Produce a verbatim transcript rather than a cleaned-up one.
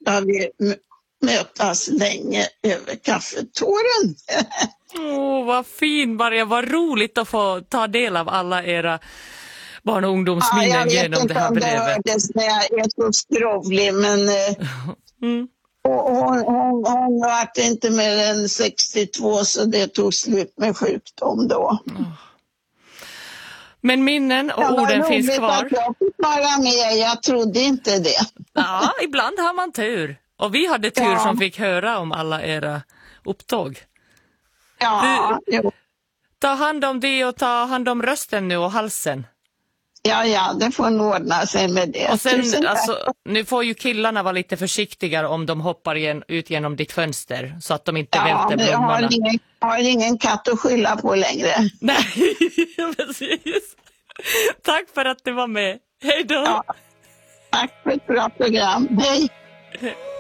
ska vi m- mötas länge över kaffetåren. Åh, oh, vad fin Maria, vad roligt att få ta del av alla era barn- och ungdomsminnen Ja, jag vet genom inte det här om det brevet. hördes när jag är så skrovlig, men eh, Mm. och hon, hon, hon var inte mer än sextiotvå, så det tog slut med sjukdom då. Men minnen och Det var orden finns roligt kvar. att jag fick vara med, jag trodde inte det. Ja, ibland har man tur. Och vi hade tur Ja. som fick höra om alla era upptåg. Ja, jo. Ta hand om det och ta hand om rösten nu och halsen. ja, ja, det får nog ordna sig med det. Och sen, Tusen tack. alltså, nu får ju killarna vara lite försiktigare om de hoppar igen, ut genom ditt fönster så att de inte Ja, välter men jag blommarna. har ingen, har ingen katt att skylla på längre. Nej, precis. Tack för att du var med. Hej då. Ja. Tack för ett bra program. Hej!